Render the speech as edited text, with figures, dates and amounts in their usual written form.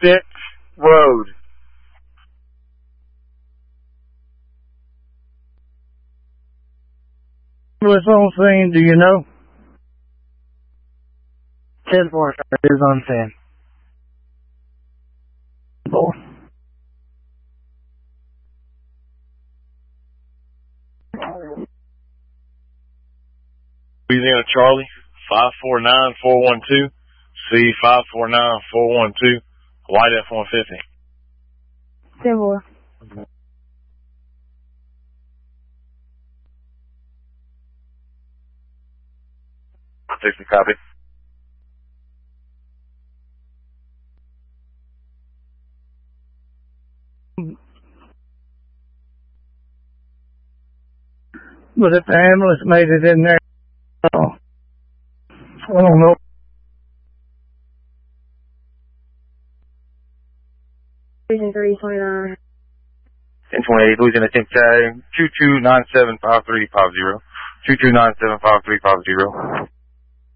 Fitch Road. Ambulance on scene, do you know? 10-4, it is on scene. 4. Louisiana Charlie, 549-412, C549-412, White F-150. 10-4. 60 copy. But if the ambulance made it in there, I don't know. Division 329. 1028, Louisiana Tank Tag, 22975350. 22975350.